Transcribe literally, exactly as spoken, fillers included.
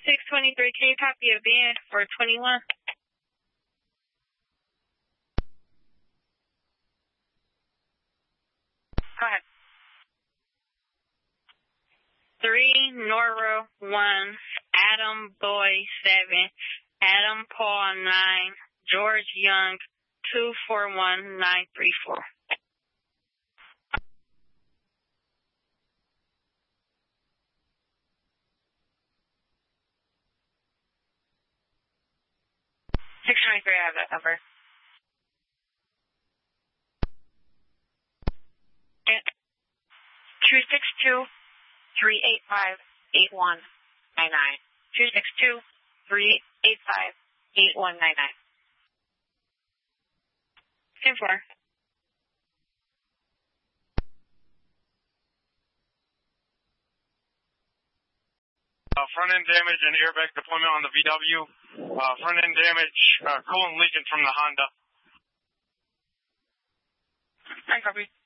six twenty-three, can you copy a band for twenty-one? Go ahead. Three, Nora, one, Adam Boy, seven, Adam Paul, nine, George Young, two four one nine three four. six twenty-three, I have that number. two six two, three eight five, eight one nine nine. two six two, three eight five, eight one nine nine. ten four. Uh, front end damage and airbag deployment on the V W. Uh, front end damage, uh, coolant leaking from the Honda. I copy.